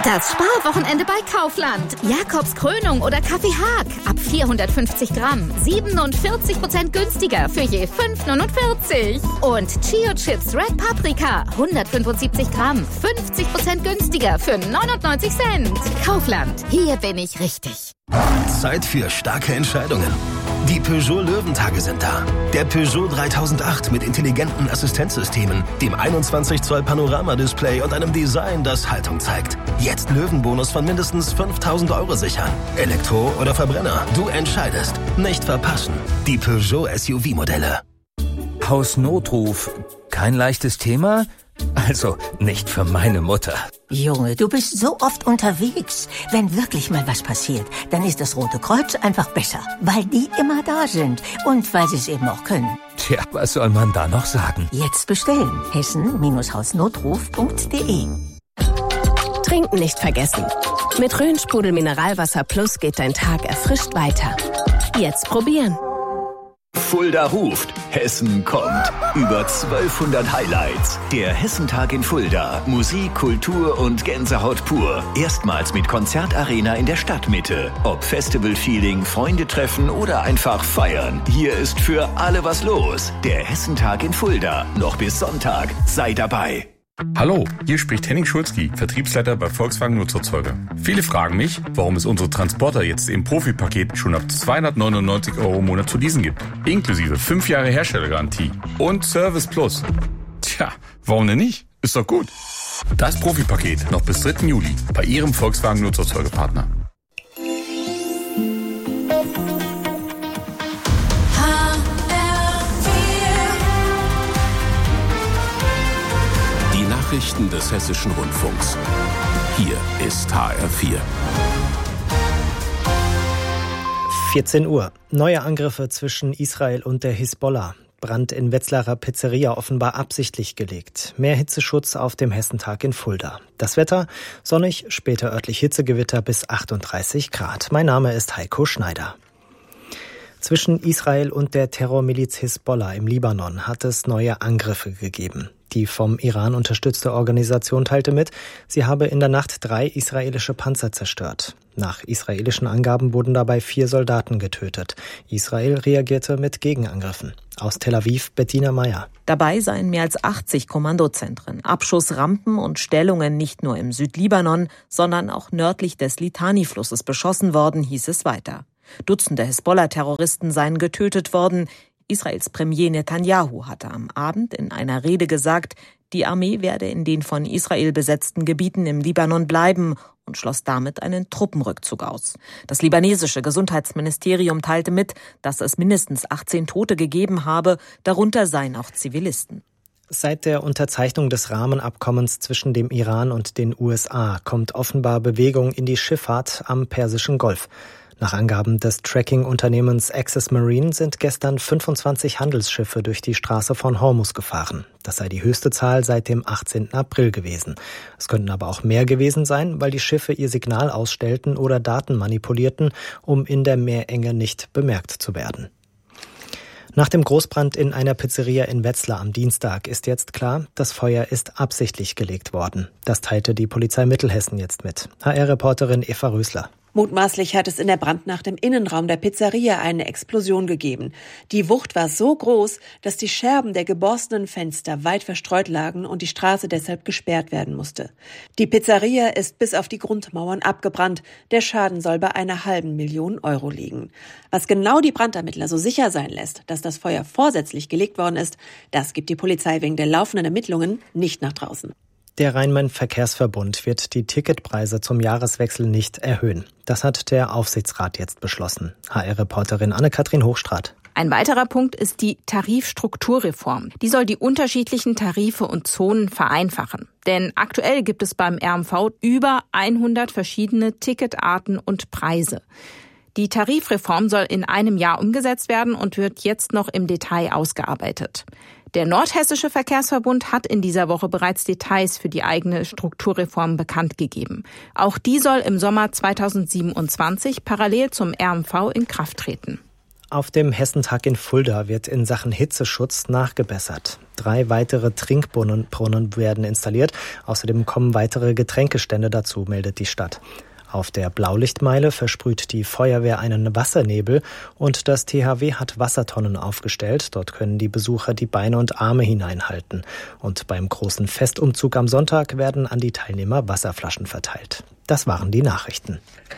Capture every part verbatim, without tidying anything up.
Das Sparwochenende bei Kaufland. Jakobs Krönung oder Kaffee Haag. Ab vierhundertfünfzig Gramm. siebenundvierzig Prozent günstiger für je fünf neunundvierzig. Und Chio Chips Red Paprika. hundertfünfundsiebzig Gramm. fünfzig Prozent günstiger für neunundneunzig Cent. Kaufland. Hier bin ich richtig. Zeit für starke Entscheidungen. Die Peugeot Löwentage sind da. Der Peugeot dreitausendacht mit intelligenten Assistenzsystemen, dem einundzwanzig Zoll Panoramadisplay und einem Design, das Haltung zeigt. Jetzt Löwenbonus von mindestens fünftausend Euro sichern. Elektro oder Verbrenner, du entscheidest. Nicht verpassen. Die Peugeot S U V-Modelle. Hausnotruf. Kein leichtes Thema? Also nicht für meine Mutter. Junge, du bist so oft unterwegs. Wenn wirklich mal was passiert, dann ist das Rote Kreuz einfach besser. Weil die immer da sind und weil sie es eben auch können. Tja, was soll man da noch sagen? Jetzt bestellen. Hessen Hausnotruf punkt de. Trinken nicht vergessen. Mit Rhön-Sprudel Mineralwasser Plus geht dein Tag erfrischt weiter. Jetzt probieren. Fulda ruft, Hessen kommt. Über zwölfhundert Highlights. Der Hessentag in Fulda. Musik, Kultur und Gänsehaut pur. Erstmals mit Konzertarena in der Stadtmitte. Ob Festival-Feeling, Freunde treffen oder einfach feiern. Hier ist für alle was los. Der Hessentag in Fulda. Noch bis Sonntag. Sei dabei. Hallo, hier spricht Henning Schulzki, Vertriebsleiter bei Volkswagen Nutzerzeuger. Viele fragen mich, warum es unsere Transporter jetzt im Profi-Paket schon ab zweihundertneunundneunzig Euro im Monat zu leasen gibt. Inklusive fünf Jahre Herstellergarantie und Service Plus. Tja, warum denn nicht? Ist doch gut. Das Profi-Paket noch bis dritten Juli bei Ihrem Volkswagen Nutzerzeugerpartner. Nachrichten des Hessischen Rundfunks. Hier ist H R vier. vierzehn Uhr. Neue Angriffe zwischen Israel und der Hisbollah. Brand in Wetzlarer Pizzeria offenbar absichtlich gelegt. Mehr Hitzeschutz auf dem Hessentag in Fulda. Das Wetter sonnig, später örtlich Hitzegewitter bis achtunddreißig Grad. Mein Name ist Heiko Schneider. Zwischen Israel und der Terrormiliz Hisbollah im Libanon hat es neue Angriffe gegeben. Die vom Iran unterstützte Organisation teilte mit, sie habe in der Nacht drei israelische Panzer zerstört. Nach israelischen Angaben wurden dabei vier Soldaten getötet. Israel reagierte mit Gegenangriffen. Aus Tel Aviv Bettina Meyer. Dabei seien mehr als achtzig Kommandozentren, Abschussrampen und Stellungen nicht nur im Südlibanon, sondern auch nördlich des Litani-Flusses beschossen worden, hieß es weiter. Dutzende Hisbollah-Terroristen seien getötet worden. Israels Premier Netanyahu hatte am Abend in einer Rede gesagt, die Armee werde in den von Israel besetzten Gebieten im Libanon bleiben und schloss damit einen Truppenrückzug aus. Das libanesische Gesundheitsministerium teilte mit, dass es mindestens achtzehn Tote gegeben habe, darunter seien auch Zivilisten. Seit der Unterzeichnung des Rahmenabkommens zwischen dem Iran und den U S A kommt offenbar Bewegung in die Schifffahrt am Persischen Golf. Nach Angaben des Tracking-Unternehmens Access Marine sind gestern fünfundzwanzig Handelsschiffe durch die Straße von Hormuz gefahren. Das sei die höchste Zahl seit dem achtzehnten April gewesen. Es könnten aber auch mehr gewesen sein, weil die Schiffe ihr Signal ausstellten oder Daten manipulierten, um in der Meerenge nicht bemerkt zu werden. Nach dem Großbrand in einer Pizzeria in Wetzlar am Dienstag ist jetzt klar, das Feuer ist absichtlich gelegt worden. Das teilte die Polizei Mittelhessen jetzt mit. H R-Reporterin Eva Rösler. Mutmaßlich hat es in der Brandnacht im Innenraum der Pizzeria eine Explosion gegeben. Die Wucht war so groß, dass die Scherben der geborstenen Fenster weit verstreut lagen und die Straße deshalb gesperrt werden musste. Die Pizzeria ist bis auf die Grundmauern abgebrannt. Der Schaden soll bei einer halben Million Euro liegen. Was genau die Brandermittler so sicher sein lässt, dass das Feuer vorsätzlich gelegt worden ist, das gibt die Polizei wegen der laufenden Ermittlungen nicht nach draußen. Der Rhein-Main-Verkehrsverbund wird die Ticketpreise zum Jahreswechsel nicht erhöhen. Das hat der Aufsichtsrat jetzt beschlossen. H R-Reporterin Anne-Kathrin Hochstraat. Ein weiterer Punkt ist die Tarifstrukturreform. Die soll die unterschiedlichen Tarife und Zonen vereinfachen. Denn aktuell gibt es beim R M V über hundert verschiedene Ticketarten und Preise. Die Tarifreform soll in einem Jahr umgesetzt werden und wird jetzt noch im Detail ausgearbeitet. Der Nordhessische Verkehrsverbund hat in dieser Woche bereits Details für die eigene Strukturreform bekannt gegeben. Auch die soll im Sommer zweitausendsiebenundzwanzig parallel zum R M V in Kraft treten. Auf dem Hessentag in Fulda wird in Sachen Hitzeschutz nachgebessert. Drei weitere Trinkbrunnen Brunnen werden installiert. Außerdem kommen weitere Getränkestände dazu, meldet die Stadt. Auf der Blaulichtmeile versprüht die Feuerwehr einen Wassernebel und das T H W hat Wassertonnen aufgestellt. Dort können die Besucher die Beine und Arme hineinhalten. Und beim großen Festumzug am Sonntag werden an die Teilnehmer Wasserflaschen verteilt. Das waren die Nachrichten.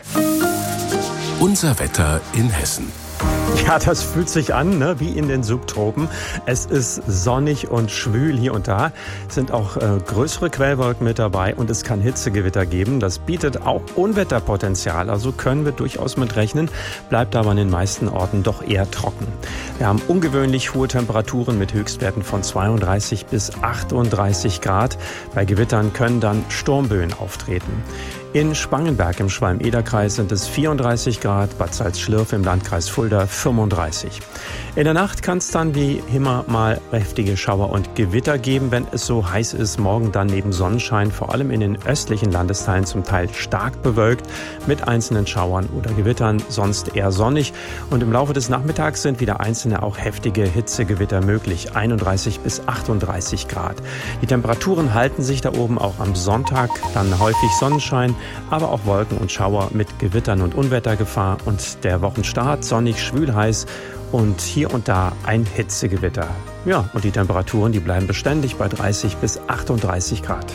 Unser Wetter in Hessen. Ja, das fühlt sich an, ne, wie in den Subtropen. Es ist sonnig und schwül hier und da. Es sind auch äh, größere Quellwolken mit dabei und es kann Hitzegewitter geben. Das bietet auch Unwetterpotenzial, also können wir durchaus mit rechnen. Bleibt aber an den meisten Orten doch eher trocken. Wir haben ungewöhnlich hohe Temperaturen mit Höchstwerten von zweiunddreißig bis achtunddreißig Grad. Bei Gewittern können dann Sturmböen auftreten. In Spangenberg im Schwalm-Eder-Kreis sind es vierunddreißig Grad, Bad Salzschlirf im Landkreis Fulda fünfunddreißig. In der Nacht kann es dann wie immer mal heftige Schauer und Gewitter geben, wenn es so heiß ist. Morgen dann neben Sonnenschein, vor allem in den östlichen Landesteilen zum Teil stark bewölkt mit einzelnen Schauern oder Gewittern, sonst eher sonnig. Und im Laufe des Nachmittags sind wieder einzelne auch heftige Hitzegewitter möglich, einunddreißig bis achtunddreißig Grad. Die Temperaturen halten sich da oben auch am Sonntag, dann häufig Sonnenschein, aber auch Wolken und Schauer mit Gewittern und Unwettergefahr und der Wochenstart sonnig, schwül, heiß und hier und da ein Hitzegewitter. Ja, und die Temperaturen, die bleiben beständig bei dreißig bis achtunddreißig Grad.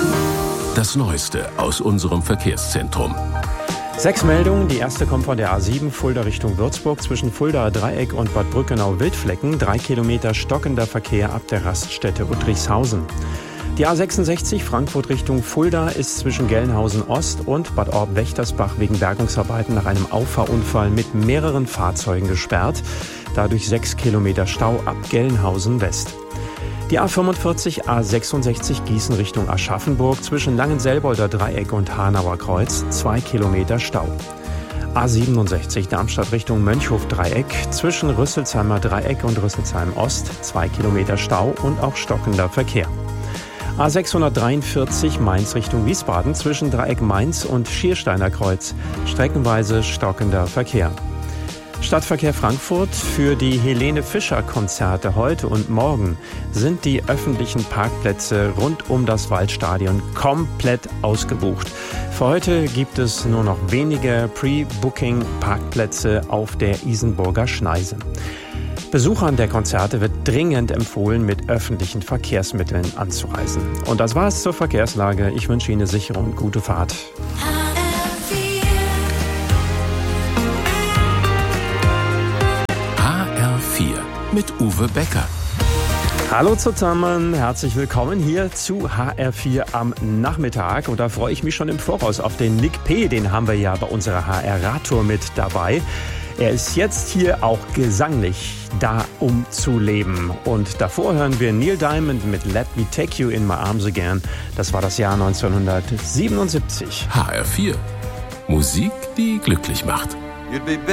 Das Neueste aus unserem Verkehrszentrum. Sechs Meldungen. Die erste kommt von der A sieben Fulda Richtung Würzburg zwischen Fuldaer Dreieck und Bad Brückenau-Wildflecken. Drei Kilometer stockender Verkehr ab der Raststätte Uttrichshausen. Die A sechsundsechzig Frankfurt Richtung Fulda ist zwischen Gelnhausen Ost und Bad Orb-Wächtersbach wegen Bergungsarbeiten nach einem Auffahrunfall mit mehreren Fahrzeugen gesperrt. Dadurch sechs Kilometer Stau ab Gelnhausen West. Die A fünfundvierzig A sechsundsechzig Gießen Richtung Aschaffenburg zwischen Langenselbolder Dreieck und Hanauer Kreuz, zwei Kilometer Stau. A siebenundsechzig Darmstadt Richtung Mönchhof Dreieck zwischen Rüsselsheimer Dreieck und Rüsselsheim Ost, zwei Kilometer Stau und auch stockender Verkehr. A sechshundertdreiundvierzig Mainz Richtung Wiesbaden zwischen Dreieck Mainz und Schiersteiner Kreuz, streckenweise stockender Verkehr. Stadtverkehr Frankfurt: Für die Helene Fischer Konzerte heute und morgen sind die öffentlichen Parkplätze rund um das Waldstadion komplett ausgebucht. Für heute gibt es nur noch wenige Pre-Booking-Parkplätze auf der Isenburger Schneise. Besuchern der Konzerte wird dringend empfohlen, mit öffentlichen Verkehrsmitteln anzureisen. Und das war's zur Verkehrslage. Ich wünsche Ihnen eine sichere und gute Fahrt. H R vier mit Uwe Becker. Hallo zusammen, herzlich willkommen hier zu H R vier am Nachmittag. Und da freue ich mich schon im Voraus auf den Nick P., den haben wir ja bei unserer H R-Radtour mit dabei. Er ist jetzt hier auch gesanglich da, um zu leben. Und davor hören wir Neil Diamond mit Let Me Take You in My Arms Again. Das war das Jahr neunzehnhundertsiebenundsiebzig. H R vier. Musik, die glücklich macht.